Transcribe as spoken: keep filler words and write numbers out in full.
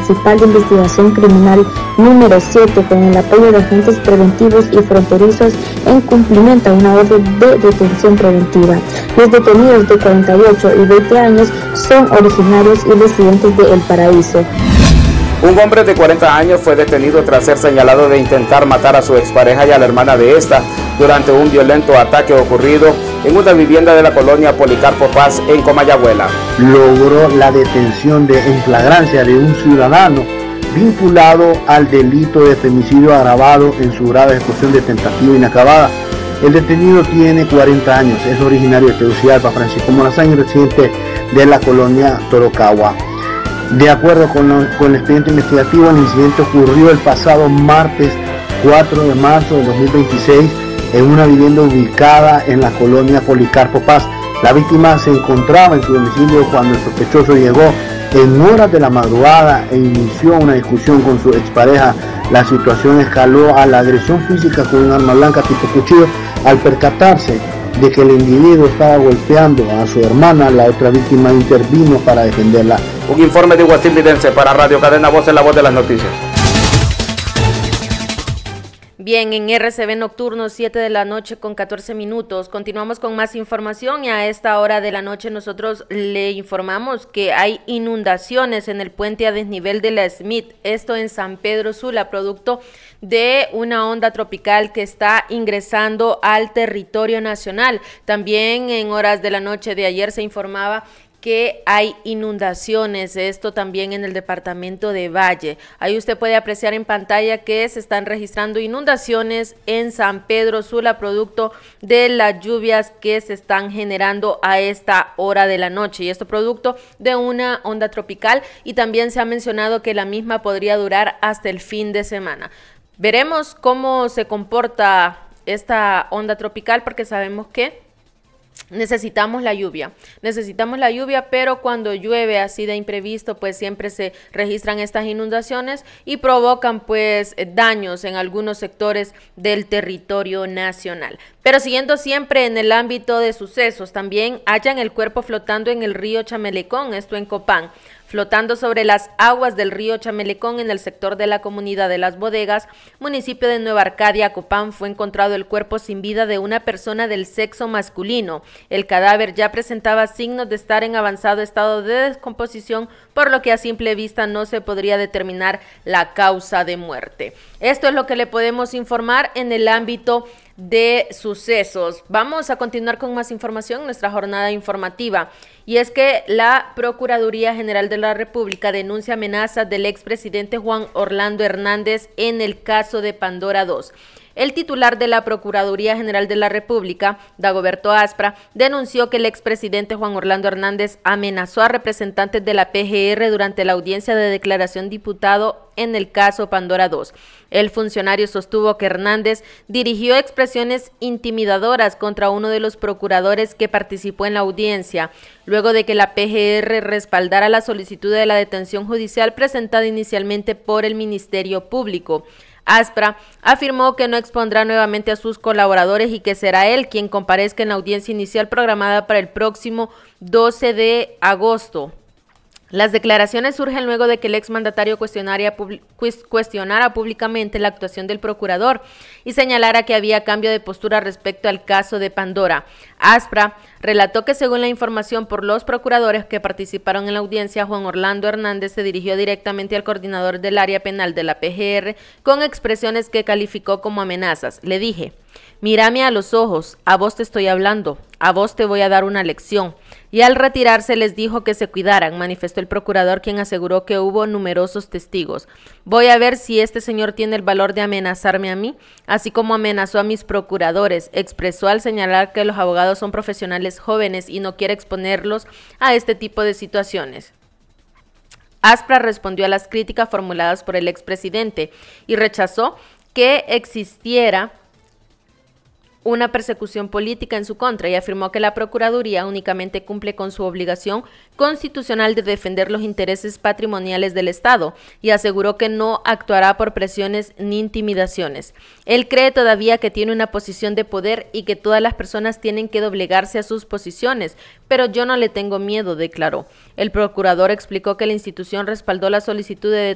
Principal de Investigación Criminal número siete, con el apoyo de agentes preventivos y fronterizos en cumplimiento a una orden de detención preventiva. Los detenidos de cuarenta y ocho y veinte años son originarios y residentes de El Paraíso. Un hombre de cuarenta años fue detenido tras ser señalado de intentar matar a su expareja y a la hermana de esta durante un violento ataque ocurrido en una vivienda de la colonia Policarpo Paz en Comayagüela. Logró la detención de, en flagrancia de un ciudadano vinculado al delito de femicidio agravado en su grave ejecución de tentativa inacabada. El detenido tiene cuarenta años, es originario de Tegucigalpa, Francisco Morazán, y residente de la colonia Torocagua. De acuerdo con, lo, con el expediente investigativo, el incidente ocurrió el pasado martes cuatro de marzo de dos mil veintiséis en una vivienda ubicada en la colonia Policarpo Paz. La víctima se encontraba en su domicilio cuando el sospechoso llegó en horas de la madrugada e inició una discusión con su expareja. La situación escaló a la agresión física con un arma blanca tipo cuchillo. Al percatarse de que el individuo estaba golpeando a su hermana, la otra víctima intervino para defenderla. Un informe de Guasín Vidense para Radio Cadena Voz, en la voz de las noticias. Bien, en R C B Nocturno, siete de la noche con catorce minutos. Continuamos con más información y a esta hora de la noche nosotros le informamos que hay inundaciones en el puente a desnivel de la Smith, esto en San Pedro Sula, producto de una onda tropical que está ingresando al territorio nacional. También en horas de la noche de ayer se informaba que hay inundaciones, esto también en el departamento de Valle. Ahí usted puede apreciar en pantalla que se están registrando inundaciones en San Pedro Sula, producto de las lluvias que se están generando a esta hora de la noche, y esto producto de una onda tropical, y también se ha mencionado que la misma podría durar hasta el fin de semana. Veremos cómo se comporta esta onda tropical, porque sabemos que necesitamos la lluvia, necesitamos la lluvia, pero cuando llueve así de imprevisto, pues siempre se registran estas inundaciones y provocan pues daños en algunos sectores del territorio nacional. Pero siguiendo siempre en el ámbito de sucesos, también hallan el cuerpo flotando en el río Chamelecón, esto en Copán. Flotando sobre las aguas del río Chamelecón en el sector de la comunidad de Las Bodegas, municipio de Nueva Arcadia, Copán, fue encontrado el cuerpo sin vida de una persona del sexo masculino. El cadáver ya presentaba signos de estar en avanzado estado de descomposición, por lo que a simple vista no se podría determinar la causa de muerte. Esto es lo que le podemos informar en el ámbito de sucesos. Vamos a continuar con más información en nuestra jornada informativa, y es que la Procuraduría General de la República denuncia amenazas del expresidente Juan Orlando Hernández en el caso de Pandora dos. El titular de la Procuraduría General de la República, Dagoberto Aspra, denunció que el expresidente Juan Orlando Hernández amenazó a representantes de la P G R durante la audiencia de declaración diputado en el caso Pandora dos. El funcionario sostuvo que Hernández dirigió expresiones intimidadoras contra uno de los procuradores que participó en la audiencia, luego de que la P G R respaldara la solicitud de la detención judicial presentada inicialmente por el Ministerio Público. Aspra afirmó que no expondrá nuevamente a sus colaboradores y que será él quien comparezca en la audiencia inicial programada para el próximo doce de agosto. Las declaraciones surgen luego de que el exmandatario cuestionara, cuestionara públicamente la actuación del procurador y señalara que había cambio de postura respecto al caso de Pandora. Aspra relató que según la información por los procuradores que participaron en la audiencia, Juan Orlando Hernández se dirigió directamente al coordinador del área penal de la P G R con expresiones que calificó como amenazas. Le dije: mírame a los ojos, a vos te estoy hablando, a vos te voy a dar una lección. Y al retirarse les dijo que se cuidaran, manifestó el procurador, quien aseguró que hubo numerosos testigos. Voy a ver si este señor tiene el valor de amenazarme a mí, así como amenazó a mis procuradores, expresó al señalar que los abogados son profesionales jóvenes y no quiere exponerlos a este tipo de situaciones. Aspra respondió a las críticas formuladas por el expresidente y rechazó que existiera una persecución política en su contra y afirmó que la Procuraduría únicamente cumple con su obligación constitucional de defender los intereses patrimoniales del Estado y aseguró que no actuará por presiones ni intimidaciones. Él cree todavía que tiene una posición de poder y que todas las personas tienen que doblegarse a sus posiciones, pero yo no le tengo miedo, declaró. El procurador explicó que la institución respaldó la solicitud de